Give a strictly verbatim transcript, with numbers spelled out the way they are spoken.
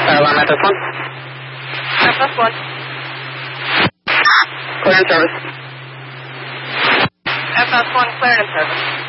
Airline F S one. F S one. Clearance service. F S one, cleared in service.